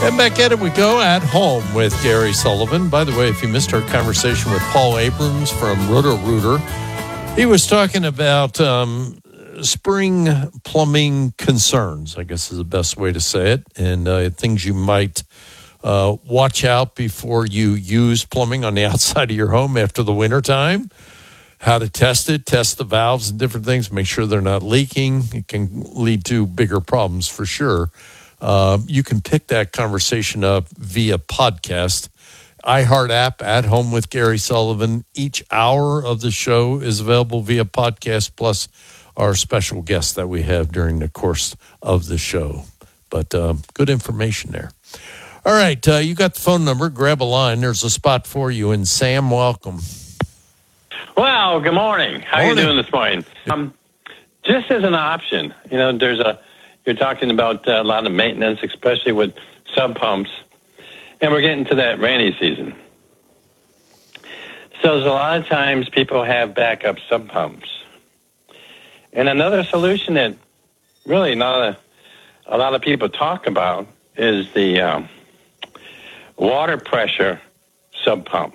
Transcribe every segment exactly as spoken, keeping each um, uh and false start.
And back at it we go, At Home with Gary Sullivan. By the way, if you missed our conversation with Paul Abrams from Roto-Rooter, he was talking about um, spring plumbing concerns, I guess is the best way to say it, and uh, things you might uh, watch out before you use plumbing on the outside of your home after the wintertime. How to test it, test the valves and different things, make sure they're not leaking. It can lead to bigger problems for sure. Uh, you can pick that conversation up via podcast. iHeart app, At Home with Gary Sullivan. Each hour of the show is available via podcast, plus our special guests that we have during the course of the show. But uh, good information there. All right, uh, you got the phone number. Grab a line. There's a spot for you. And Sam, welcome. Well, good morning. How morning. are you doing this morning? Um, just as an option, you know, there's a, you're talking about uh, a lot of maintenance, especially with sub pumps, and we're getting to that rainy season. So there's a lot of times people have backup sub pumps. And another solution that really not a, a lot of people talk about is the um, water pressure sub pump.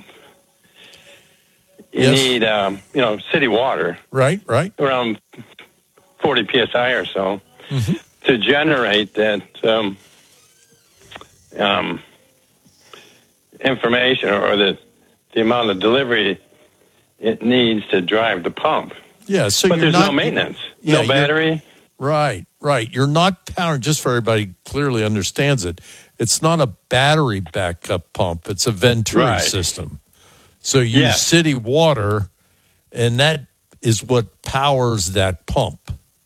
You yes. need, um, you know, city water. Right, right. Around forty P S I or so mm-hmm. to generate that um, um, information or the, the amount of delivery it needs to drive the pump. Yeah, so but you're there's not, no maintenance, yeah, no battery. Right, right. You're not powering, just for everybody clearly understands it, it's not a battery backup pump. It's a Venturi right. system. So you use yes. city water, and that is what powers that pump.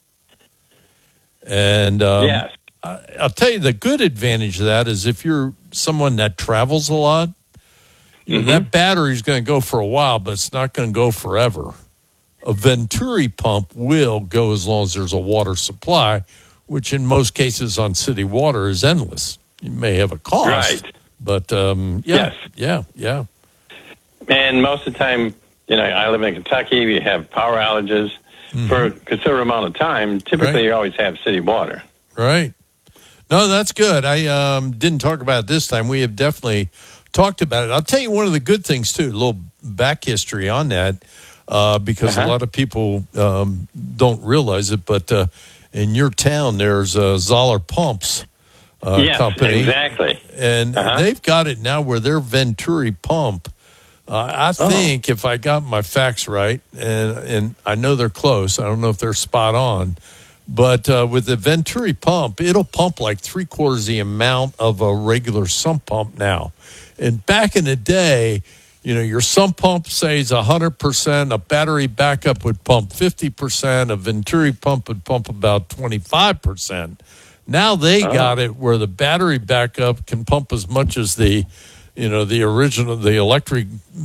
And um, yes. I, I'll tell you, the good advantage of that is if you're someone that travels a lot, you mm-hmm. know, that battery is going to go for a while, but it's not going to go forever. A Venturi pump will go as long as there's a water supply, which in most cases on city water is endless. You may have a cost, right. but um, yeah, yes. yeah, yeah. And most of the time, you know, I live in Kentucky. We have power outages mm-hmm. for a considerable amount of time. Typically, right. you always have city water. Right. No, that's good. I um, didn't talk about it this time. We have definitely talked about it. I'll tell you one of the good things, too, a little back history on that, uh, because uh-huh. a lot of people um, don't realize it, but uh, in your town, there's uh, Zoller Pumps uh, yes, company. exactly. And uh-huh. they've got it now where their Venturi pump, Uh, I think oh. if I got my facts right, and and I know they're close, I don't know if they're spot on, but uh, with the Venturi pump, it'll pump like three quarters the amount of a regular sump pump now. And back in the day, you know, your sump pump says one hundred percent, a battery backup would pump fifty percent, a Venturi pump would pump about twenty-five percent. Now they oh. got it where the battery backup can pump as much as the you know, the original, the electric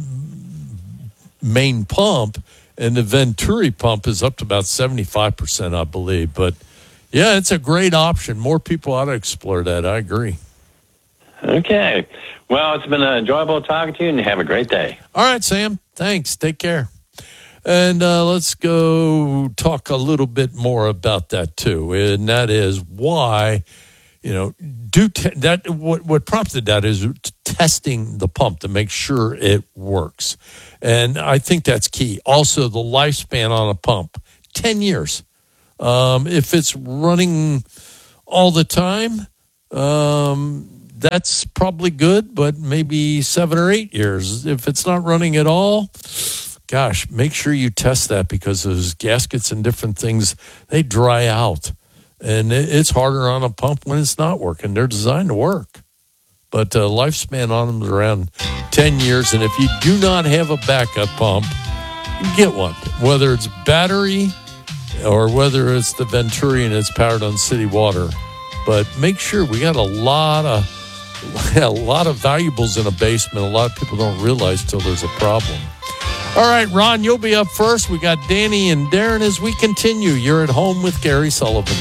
main pump, and the Venturi pump is up to about seventy-five percent, I believe. But, yeah, it's a great option. More people ought to explore that. I agree. Okay. Well, it's been enjoyable talking to you, and have a great day. All right, Sam. Thanks. Take care. And uh, let's go talk a little bit more about that, too, and that is why – You know, do te- that. What, what prompted that is testing the pump to make sure it works, and I think that's key. Also, the lifespan on a pump, ten years. Um, if it's running all the time, um, that's probably good, but maybe seven or eight years. If it's not running at all, gosh, make sure you test that because those gaskets and different things, they dry out. And it's harder on a pump when it's not working. They're designed to work. But uh, lifespan on them is around ten years. And if you do not have a backup pump, get one. Whether it's battery or whether it's the Venturi and it's powered on city water. But make sure we got a lot of a lot of valuables in a basement. A lot of people don't realize till there's a problem. All right, Ron, you'll be up first. We got Danny and Darren as we continue. You're at Home with Gary Sullivan.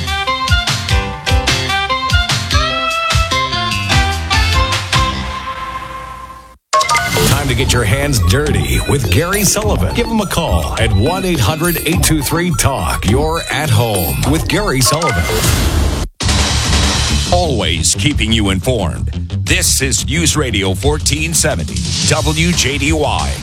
Time to get your hands dirty with Gary Sullivan. Give him a call at one eight hundred eight two three talk. You're at Home with Gary Sullivan. Always keeping you informed. This is News Radio fourteen seventy, W J D Y.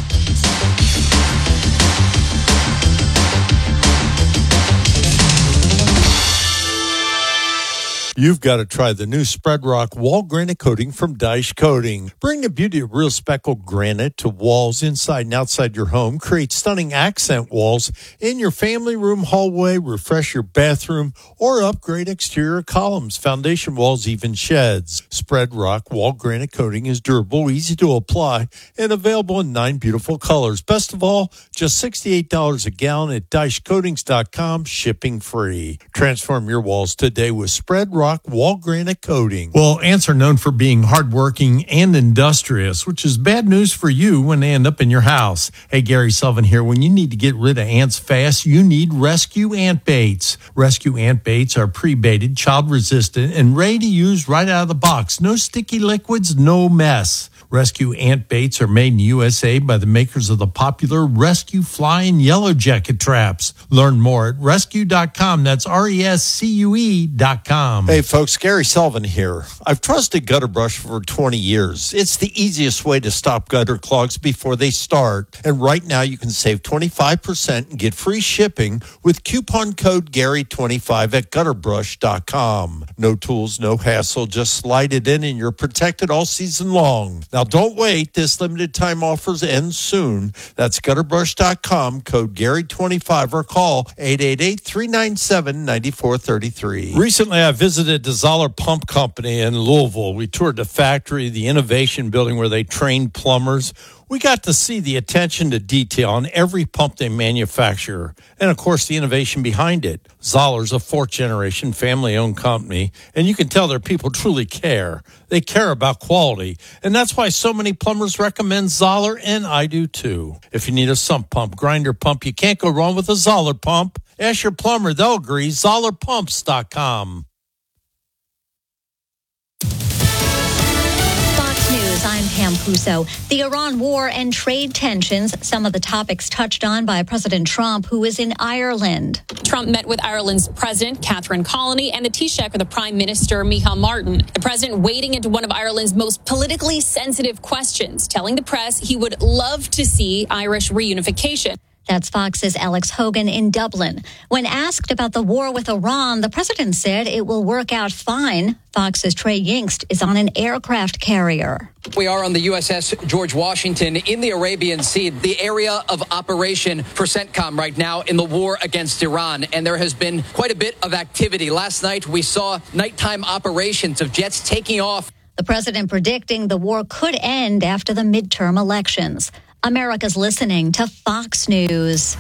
You've got to try the new Spread Rock Wall Granite Coating from Dyche Coating. Bring the beauty of real speckled granite to walls inside and outside your home. Create stunning accent walls in your family room, hallway, refresh your bathroom, or upgrade exterior columns, foundation walls, even sheds. Spread Rock Wall Granite Coating is durable, easy to apply, and available in nine beautiful colors. Best of all, just sixty-eight dollars a gallon at dyche coatings dot com, shipping free. Transform your walls today with Spread Rock Wall Granite Coating. Well, ants are known for being hardworking and industrious, which is bad news for you when they end up in your house. Hey, Gary Sullivan here. When you need to get rid of ants fast, you need Rescue Ant Baits. Rescue Ant Baits are pre-baited, child-resistant, and ready to use right out of the box. No sticky liquids, no mess. Rescue Ant Baits are made in U S A by the makers of the popular Rescue Fly and Yellow Jacket traps. Learn more at rescue dot com. That's R E S C U E dot com. Hey, folks, Gary Sullivan here. I've trusted Gutter Brush for twenty years. It's the easiest way to stop gutter clogs before they start. And right now you can save twenty-five percent and get free shipping with coupon code Gary twenty-five at gutter brush dot com. No tools, no hassle. Just slide it in and you're protected all season long. Now, don't wait. This limited time offers end soon. That's gutter brush dot com, code Gary twenty-five, or call eight eight eight, three nine seven, nine four three three. Recently, I visited the Zoller Pump Company in Louisville. We toured the factory, the innovation building where they train plumbers. We got to see the attention to detail on every pump they manufacture, and, of course, the innovation behind it. Zoller's a fourth-generation family-owned company, and you can tell their people truly care. They care about quality, and that's why so many plumbers recommend Zoller, and I do too. If you need a sump pump, grinder pump, you can't go wrong with a Zoller pump. Ask your plumber. They'll agree. zoller pumps dot com. News. I'm Pam Puso. The Iran war and trade tensions, some of the topics touched on by President Trump, who is in Ireland. Trump met with Ireland's President, Catherine Connolly, and the Taoiseach, or the Prime Minister, Micheál Martin. The president wading into one of Ireland's most politically sensitive questions, telling the press he would love to see Irish reunification. That's Fox's Alex Hogan in Dublin. When asked about the war with Iran, the president said it will work out fine. Fox's Trey Yingst is on an aircraft carrier. We are on the U S S George Washington in the Arabian Sea, the area of operation for CENTCOM right now in the war against Iran. And there has been quite a bit of activity. Last night, we saw nighttime operations of jets taking off. The president predicting the war could end after the midterm elections. America's listening to Fox News.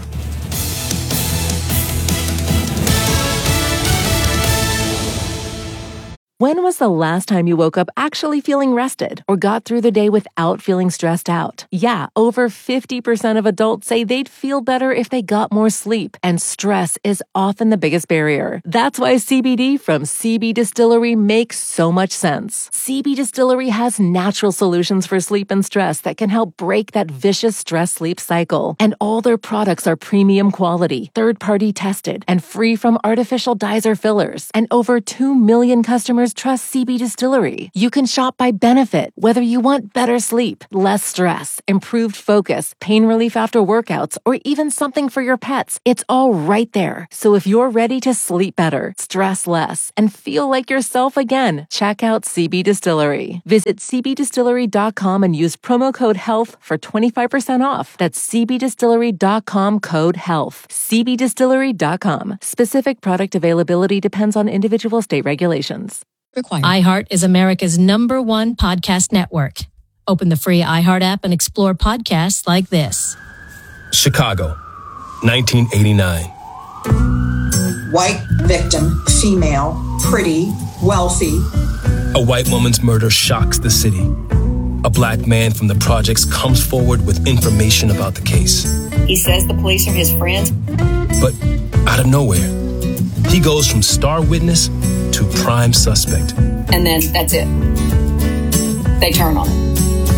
When was the last time you woke up actually feeling rested or got through the day without feeling stressed out? Yeah, over fifty percent of adults say they'd feel better if they got more sleep, and stress is often the biggest barrier. That's why C B D from C B Distillery makes so much sense. C B Distillery has natural solutions for sleep and stress that can help break that vicious stress-sleep cycle. And all their products are premium quality, third-party tested, and free from artificial dyes or fillers. And over two million customers trust C B Distillery. You can shop by benefit, whether you want better sleep, less stress, improved focus, pain relief after workouts, or even something for your pets. It's all right there. So if you're ready to sleep better, stress less, and feel like yourself again, check out C B Distillery. Visit c b distillery dot com and use promo code HEALTH for twenty-five percent off. That's c b distillery dot com, code HEALTH. c b distillery dot com. Specific product availability depends on individual state regulations. Required. iHeart is America's number one podcast network. Open the free iHeart app and explore podcasts like this. Chicago, nineteen eighty-nine. White victim, female, pretty, wealthy. A white woman's murder shocks the city. A black man from the projects comes forward with information about the case. He says the police are his friends. But out of nowhere, he goes from star witness to prime suspect. And then that's it. They turn on him.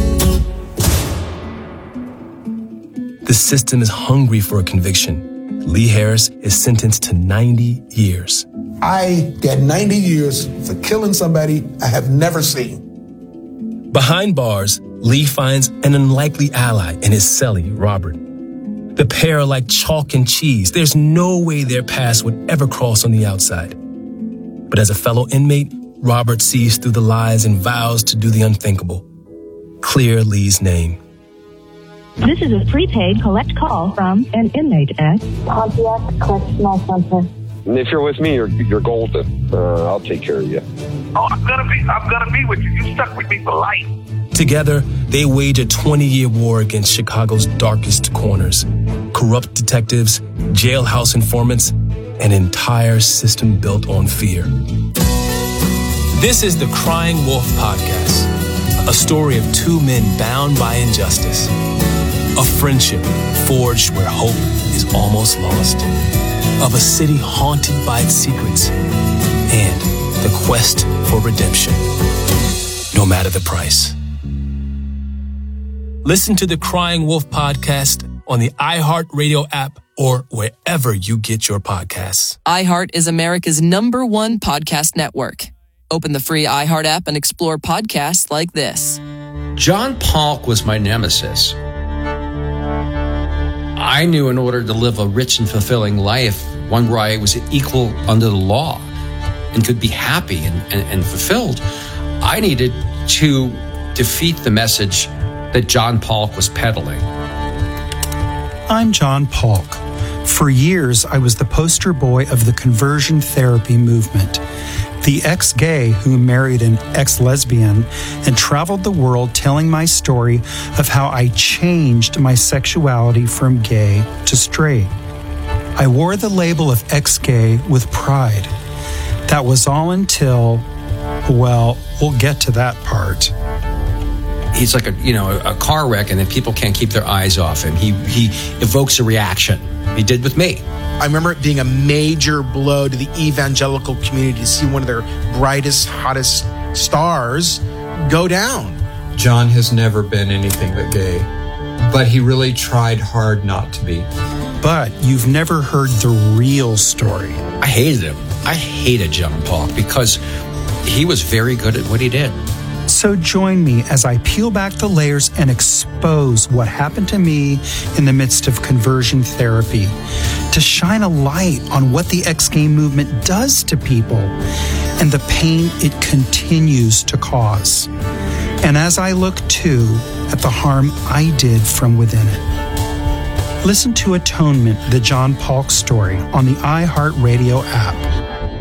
The system is hungry for a conviction. Lee Harris is sentenced to ninety years. I get ninety years for killing somebody I have never seen. Behind bars, Lee finds an unlikely ally in his cellie, Robert. The pair are like chalk and cheese. There's no way their paths would ever cross on the outside. But as a fellow inmate, Robert sees through the lies and vows to do the unthinkable. Clear Lee's name. This is a prepaid collect call from an inmate at Pontiac Correctional Center. If you're with me, you're you're golden. Uh, I'll take care of you. Oh, I'm gonna be. I'm gonna be with you. You stuck with me for life. Together, they wage a twenty-year war against Chicago's darkest corners. Corrupt detectives, jailhouse informants, an entire system built on fear. This is the Crying Wolf Podcast, a story of two men bound by injustice, a friendship forged where hope is almost lost, of a city haunted by its secrets, and the quest for redemption, no matter the price. Listen to the Crying Wolf Podcast on the iHeartRadio app or wherever you get your podcasts. iHeart is America's number one podcast network. Open the free iHeart app and explore podcasts like this. John Polk was my nemesis. I knew in order to live a rich and fulfilling life, one where I was equal under the law and could be happy and, and, and fulfilled, I needed to defeat the message that John Polk was peddling. I'm John Polk. For years, I was the poster boy of the conversion therapy movement. The ex-gay who married an ex-lesbian and traveled the world telling my story of how I changed my sexuality from gay to straight. I wore the label of ex-gay with pride. That was all until, well, we'll get to that part. He's like a, you know, a car wreck, and then people can't keep their eyes off him. He he evokes a reaction. He did with me. I remember it being a major blow to the evangelical community to see one of their brightest, hottest stars go down. John has never been anything but gay, but he really tried hard not to be. But you've never heard the real story. I hated him. I hated John Polk because he was very good at what he did. So join me as I peel back the layers and expose what happened to me in the midst of conversion therapy, to shine a light on what the ex-gay movement does to people and the pain it continues to cause. And as I look too at the harm I did from within it. Listen to Atonement, the John Polk story on the iHeartRadio app.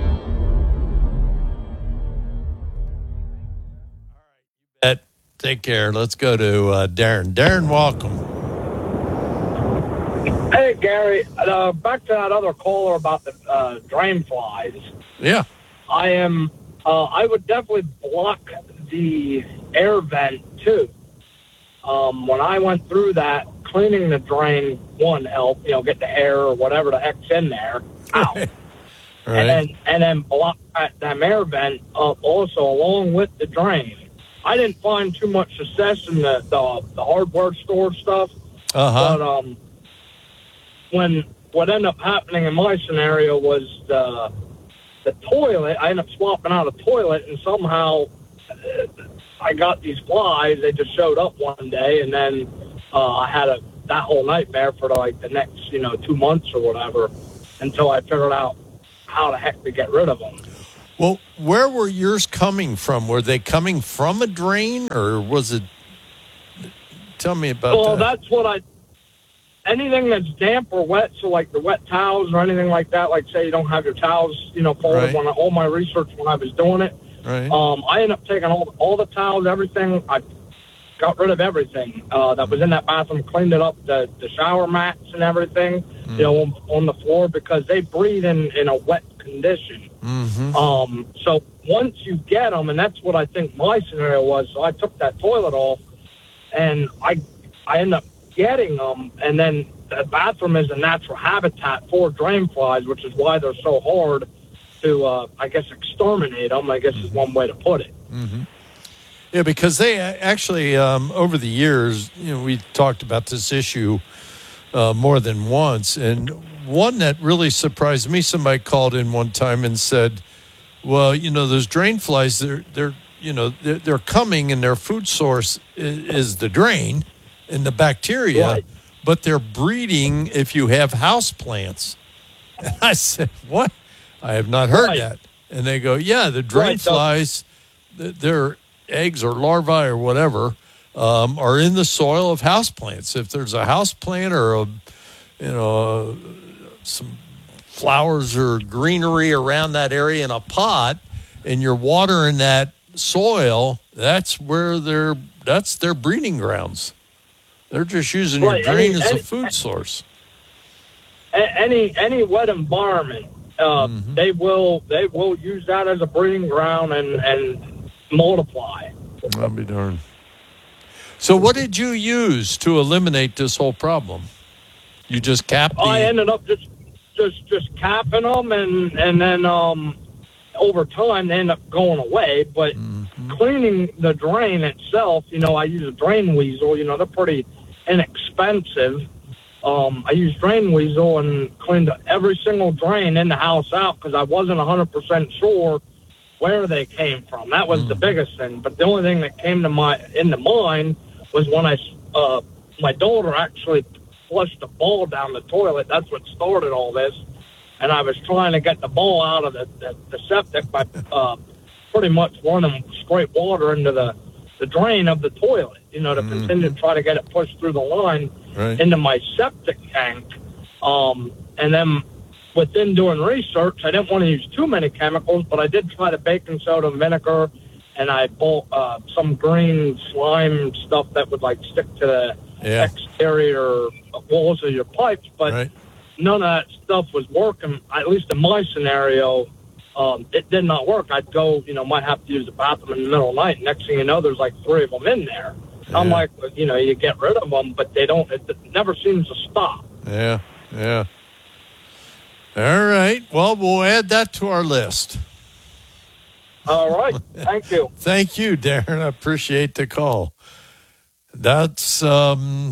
Take care. Let's go to uh, Darren. Darren, welcome. Hey, Gary. Uh, back to that other caller about the uh, drain flies. Yeah. I am. Uh, I would definitely block the air vent too. Um, when I went through that, cleaning the drain, one helped. You know, get the air or whatever the heck's in there out, right. and then and then block that, that air vent up also along with the drain. I didn't find too much success in the, the, the hardware store stuff. Uh-huh. But um, when what ended up happening in my scenario was the, the toilet, I ended up swapping out a toilet, and somehow uh, I got these flies. They just showed up one day, and then uh, I had a that whole nightmare for like the next, you know, two months or whatever until I figured out how the heck to get rid of them. Well, where were yours coming from? Were they coming from a drain, or was it? Tell me about well, that. Well, that's what I. Anything that's damp or wet, so like the wet towels or anything like that. Like say you don't have your towels, you know, folded. Right. When I, all my research when I was doing it, right. um, I ended up taking all all the towels, everything. I got rid of everything uh, that was in that bathroom, cleaned it up, the the shower mats and everything, mm. you know, on, on the floor because they breathe in in a wet condition. Mm-hmm. Um, so once you get them, and that's what I think my scenario was. So I took that toilet off, and I I ended up getting them, and then the bathroom is a natural habitat for drain flies, which is why they're so hard to, uh, I guess, exterminate them. I guess is one way to put it. Mm-hmm. Yeah, because they actually um, over the years, you know, we talked about this issue uh, more than once, and one that really surprised me, somebody called in one time and said, well, you know, those drain flies, they're, they're you know, they're, they're coming and their food source is, is the drain and the bacteria, Right. but they're breeding if you have house plants. And I said, what? I have not heard Right. that. And they go, yeah, the drain Right, so- flies, th- their eggs or larvae or whatever, um, are in the soil of houseplants. If there's a house plant or a, you know, some flowers or greenery around that area in a pot, and you're watering that soil, that's where they're that's their breeding grounds. They're just using Right, your drain any- as a any- food source. A- any any wet environment, uh, Mm-hmm. they will they will use that as a breeding ground and and multiply. I'll be darned. So, what did you use to eliminate this whole problem? You just capped the. I ended up just just just capping them, and and then um, over time they end up going away. But Mm-hmm. cleaning the drain itself, you know, I use a drain weasel. You know, they're pretty inexpensive. Um, I used drain weasel and cleaned every single drain in the house out because I wasn't one hundred percent sure where they came from. That was the biggest thing. But the only thing that came to my into mind was when I uh, my daughter actually flushed the ball down the toilet. That's what started all this. And I was trying to get the ball out of the, the, the septic by uh, pretty much running straight water into the, the drain of the toilet, you know, to Mhm. continue to try to get it pushed through the line Right. into my septic tank. Um, and then within doing research, I didn't want to use too many chemicals, but I did try the baking soda and vinegar, and I bought uh, some green slime stuff that would, like, stick to the Yeah. exterior walls of your pipes, but Right. none of that stuff was working, at least in my scenario. Um, it did not work. I'd go, you know, might have to use the bathroom in the middle of the night. Next thing you know, there's like three of them in there. I'm Yeah. like, you know, you get rid of them, but they don't, it, it never seems to stop. Yeah, yeah. All right. Well, we'll add that to our list. All right. Thank you. Thank you, Darren. I appreciate the call. That's, um,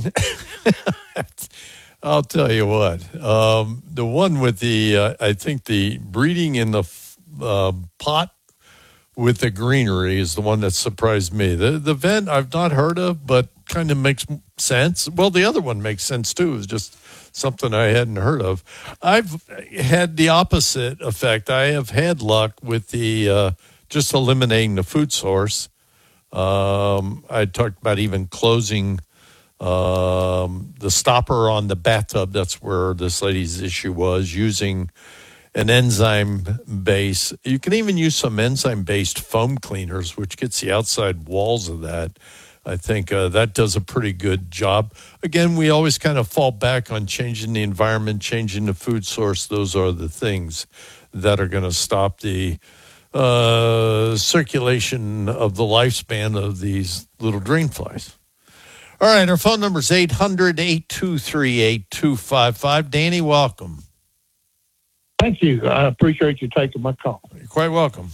I'll tell you what, um, the one with the, uh, I think the breeding in the uh, pot with the greenery is the one that surprised me. The the vent I've not heard of, but kind of makes sense. Well, the other one makes sense too. It's just something I hadn't heard of. I've had the opposite effect. I have had luck with the uh, just eliminating the food source. Um, I talked about even closing um, the stopper on the bathtub. That's where this lady's issue was, using an enzyme base. You can even use some enzyme-based foam cleaners, which gets the outside walls of that. I think uh, that does a pretty good job. Again, we always kind of fall back on changing the environment, changing the food source. Those are the things that are going to stop the uh, circulation of the lifespan of these little drain flies. All right, our phone number is eight hundred, eight two three, eight two five five. Danny, welcome. Thank you. I appreciate you taking my call. You're quite welcome.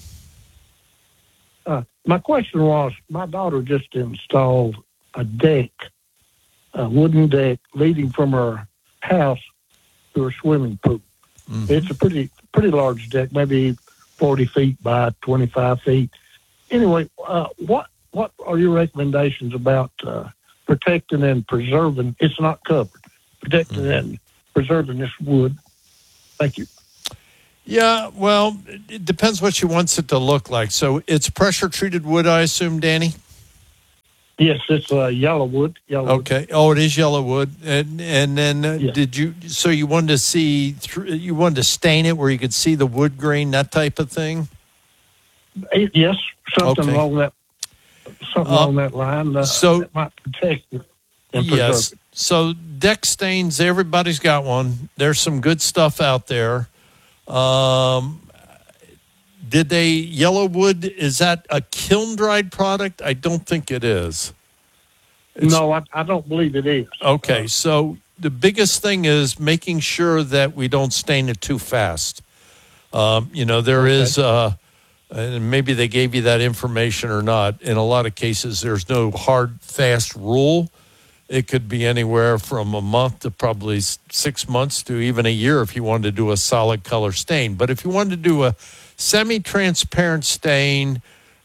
Uh, my question was, my daughter just installed a deck, a wooden deck leading from her house to her swimming pool. Mm-hmm. It's a pretty pretty large deck, maybe forty feet by twenty-five feet. Anyway, uh, what what are your recommendations about uh, protecting and preserving? It's not covered. Protecting Mm-hmm. and preserving this wood. Thank you. Yeah, well, it depends what she wants it to look like. So it's pressure-treated wood, I assume, Danny? Yes, it's uh, yellow wood. Yellow Okay. Oh, it is yellow wood. And and then uh, Yeah. did you, so you wanted to see, through, you wanted to stain it where you could see the wood grain, that type of thing? wood. Yes, something Okay. along that something Uh, along that line. Uh, so- that might protect it and Yes. preserve it. So deck stains, everybody's got one. There's some good stuff out there. Um, did they, yellow wood, is that a kiln-dried product? I don't think it is. No, I, I don't believe it is. Okay, so the biggest thing is making sure that we don't stain it too fast. Um, you know, there is, uh, and maybe they gave you that information or not. In a lot of cases, there's no hard, fast rule. It could be anywhere from a month to probably s- six months to even a year if you wanted to do a solid color stain. But if you wanted to do a semi-transparent stain,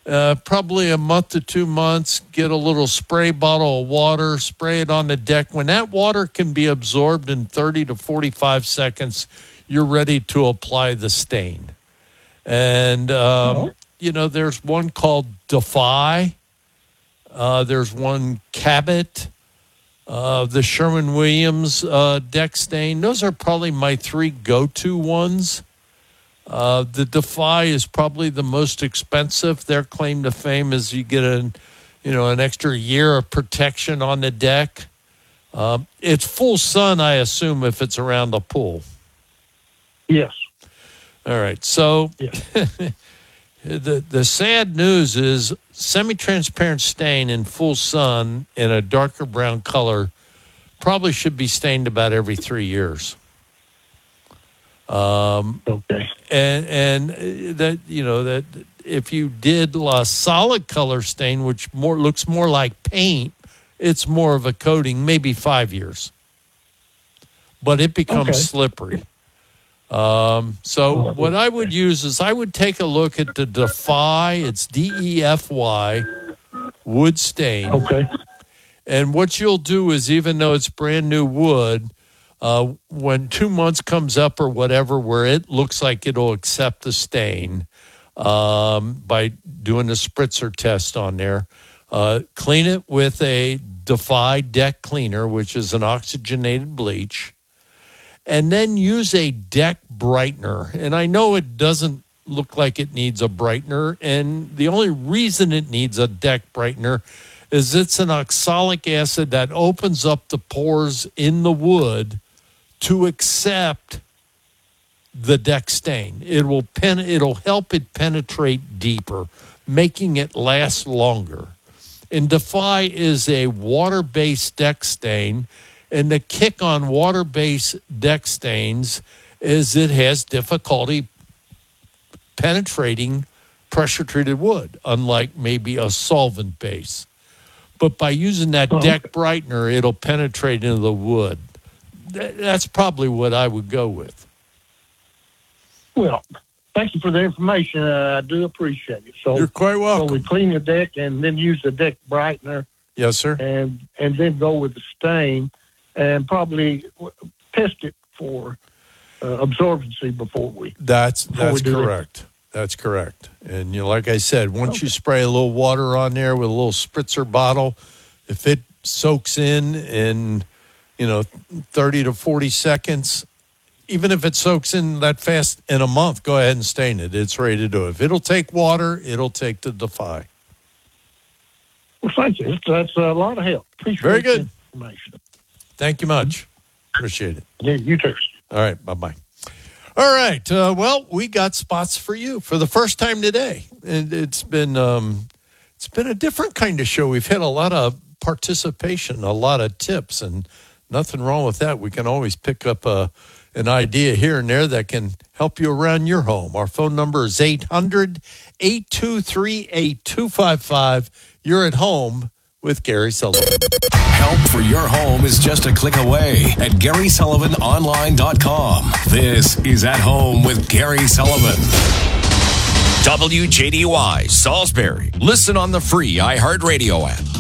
Uh, probably a month to two months, get a little spray bottle of water, spray it on the deck. When that water can be absorbed in thirty to forty-five seconds, you're ready to apply the stain. And, um, oh. you know, there's one called Defy. Uh, there's one Cabot. Uh, the Sherwin-Williams uh, deck stain. Those are probably my three go-to ones. Uh, the Defy is probably the most expensive. Their claim to fame is you get a, you know, an extra year of protection on the deck. Uh, it's full sun, I assume, if it's around the pool. Yes. All right. So yes. the the sad news is semi-transparent stain in full sun in a darker brown color probably should be stained about every three years. Um, okay. And and that you know that if you did a solid color stain, which more looks more like paint, it's more of a coating, maybe five years. But it becomes okay. slippery. Um, so what I would use is I would take a look at the Defy. It's D E F Y wood stain. Okay. And what you'll do is, even though it's brand new wood, uh, when two months comes up or whatever, where it looks like it'll accept the stain, um, by doing a spritzer test on there, uh, clean it with a Defy deck cleaner, which is an oxygenated bleach. And then use a deck brightener. And I know it doesn't look like it needs a brightener. And the only reason it needs a deck brightener is it's an oxalic acid that opens up the pores in the wood to accept the deck stain. It will pen, it'll help it penetrate deeper, making it last longer. And Defy is a water-based deck stain. And the kick on water-based deck stains is it has difficulty penetrating pressure-treated wood, unlike maybe a solvent base. But by using that oh. deck brightener, it'll penetrate into the wood. That's probably what I would go with. Well, thank you for the information. Uh, I do appreciate it. So you're quite welcome. So we clean the deck and then use the deck brightener. Yes, sir. And and then go with the stain. And probably test it for uh, absorbency before we. That's before that's we correct. It. That's correct. And you know, like I said, once okay. you spray a little water on there with a little spritzer bottle, if it soaks in in you know thirty to forty seconds, even if it soaks in that fast in a month, go ahead and stain it. It's ready to do it. If it'll take water, it'll take the Defy. Well, thank you. That's a lot of help. Appreciate Very good information. Thank you much. Appreciate it. Yeah, you too. All right. Bye-bye. All right. Uh, well, we got spots for you for the first time today. And it's been um, it's been a different kind of show. We've had a lot of participation, a lot of tips, and nothing wrong with that. We can always pick up a, an idea here and there that can help you around your home. Our phone number is eight hundred, eight two three, eight two five five. You're at home with Gary Sullivan. Help for your home is just a click away at Gary Sullivan Online dot com. This is At Home with Gary Sullivan. W J D Y, Salisbury. Listen on the free iHeartRadio app.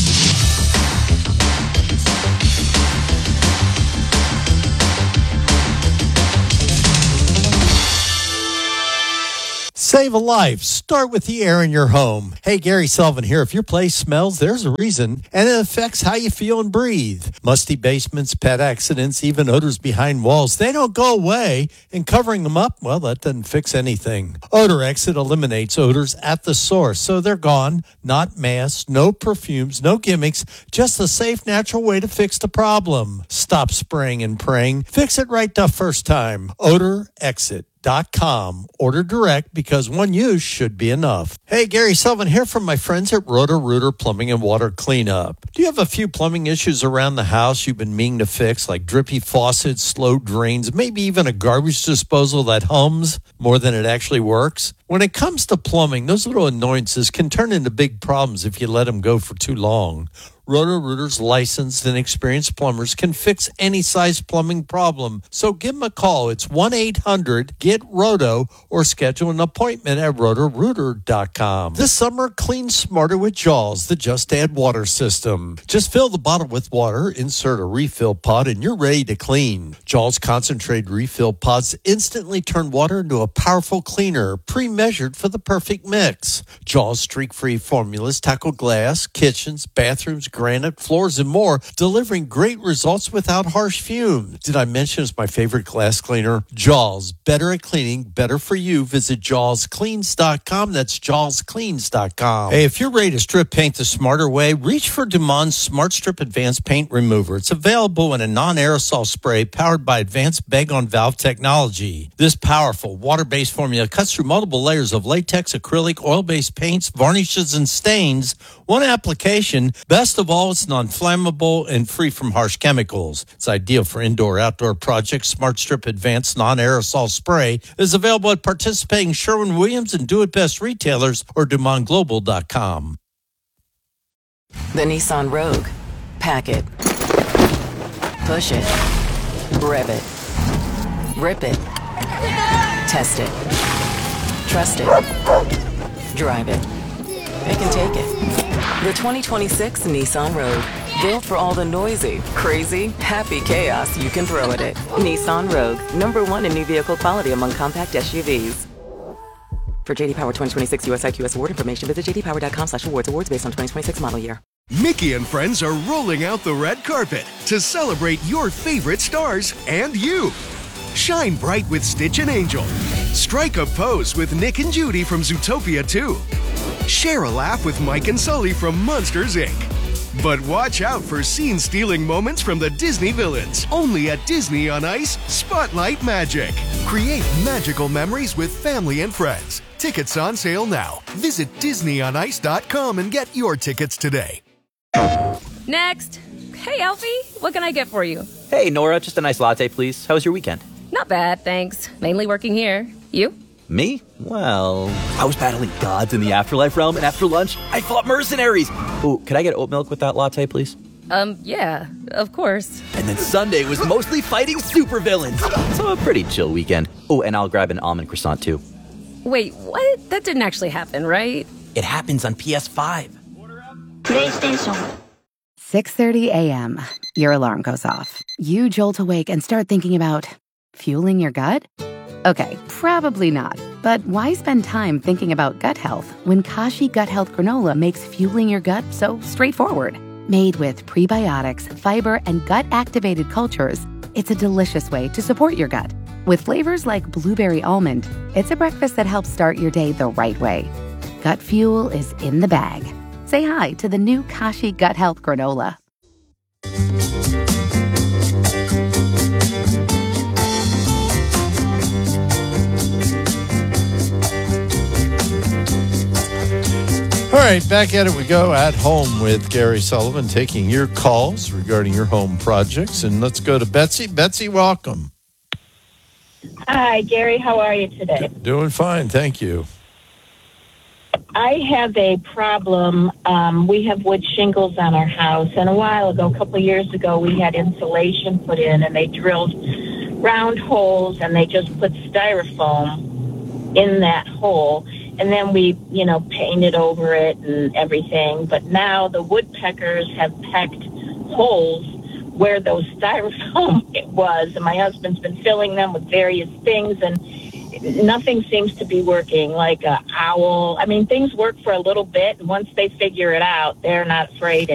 Save a life. Start with the air in your home. Hey, Gary Sullivan here. If your place smells, there's a reason, and it affects how you feel and breathe. Musty basements, pet accidents, even odors behind walls, they don't go away, and covering them up, well, that doesn't fix anything. Odor Exit eliminates odors at the source, so they're gone. Not masks, no perfumes, no gimmicks, just a safe, natural way to fix the problem. Stop spraying and praying. Fix it right the first time. Odor Exit. Dot com. Order direct because one use should be enough. Hey, Gary Sullivan here from my friends at Roto-Rooter Plumbing and Water Cleanup. Do you have a few plumbing issues around the house you've been meaning to fix, like drippy faucets, slow drains, maybe even a garbage disposal that hums more than it actually works? When it comes to plumbing, those little annoyances can turn into big problems if you let them go for too long. Roto-Rooter's licensed and experienced plumbers can fix any size plumbing problem. So give them a call. It's one eight hundred get roto or schedule an appointment at roto rooter dot com. This summer, clean smarter with Jaws, the Just Add Water system. Just fill the bottle with water, insert a refill pod, and you're ready to clean. Jaws concentrated refill pods instantly turn water into a powerful cleaner, pre-measured for the perfect mix. Jaws streak-free formulas tackle glass, kitchens, bathrooms, granite, floors, and more, delivering great results without harsh fumes. Did I mention it's my favorite glass cleaner? Jaws, better at cleaning, better for you. Visit jaws cleans dot com. That's jaws cleans dot com. Hey, if you're ready to strip paint the smarter way, reach for Dumont Smart Strip Advanced Paint Remover. It's available in a non-aerosol spray powered by advanced bag-on-valve technology. This powerful water-based formula cuts through multiple layers of latex, acrylic, oil-based paints, varnishes, and stains. One application. Best of all, it's non-flammable and free from harsh chemicals. It's ideal for indoor-outdoor projects. Smart Strip Advanced Non-Aerosol Spray is available at participating Sherwin-Williams and Do It Best retailers or Dumont Global dot com. The Nissan Rogue. Pack it. Push it. Rev it. Rip it. Test it. Trust it. Drive it. Pick and take it. The twenty twenty-six Nissan Rogue. Built for all the noisy, crazy, happy chaos you can throw at it. Nissan Rogue. Number one in new vehicle quality among compact S U Vs. For J D Power twenty twenty-six U S I Q S award information, visit j d power dot com slash awards. Awards based on twenty twenty-six model year. Mickey and friends are rolling out the red carpet to celebrate your favorite stars and you. Shine bright with Stitch and Angel. Strike a pose with Nick and Judy from Zootopia two. Share a laugh with Mike and Sully from Monsters, Incorporated. But watch out for scene-stealing moments from the Disney villains. Only at Disney on Ice, Spotlight Magic. Create magical memories with family and friends. Tickets on sale now. Visit disney on ice dot com and get your tickets today. Next. Hey, Alfie. What can I get for you? Hey, Nora. Just a nice latte, please. How was your weekend? Not bad, thanks. Mainly working here. You? Me? Well, I was battling gods in the afterlife realm, and after lunch, I fought mercenaries. Ooh, could I get oat milk with that latte, please? Um, yeah, of course. And then Sunday was mostly fighting supervillains. So a pretty chill weekend. Oh, and I'll grab an almond croissant, too. Wait, what? That didn't actually happen, right? It happens on P S five. PlayStation. six thirty a.m. Your alarm goes off. You jolt awake and start thinking about fueling your gut? Okay, probably not. But why spend time thinking about gut health when Kashi Gut Health Granola makes fueling your gut so straightforward? Made with prebiotics, fiber, and gut-activated cultures, it's a delicious way to support your gut. With flavors like blueberry almond, it's a breakfast that helps start your day the right way. Gut fuel is in the bag. Say hi to the new Kashi Gut Health Granola. All right, back at it we go at home with Gary Sullivan, taking your calls regarding your home projects. And let's go to Betsy. Betsy, welcome. Hi, Gary. How are you today? Doing fine, thank you. I have a problem. Um, we have wood shingles on our house, and a while ago, a couple of years ago, we had insulation put in, and they drilled round holes, and they just put styrofoam in that hole. And then we, you know, painted over it and everything. But now the woodpeckers have pecked holes where those styrofoam was. And my husband's been filling them with various things, and nothing seems to be working, like a owl. I mean, things work for a little bit, and once they figure it out, they're not afraid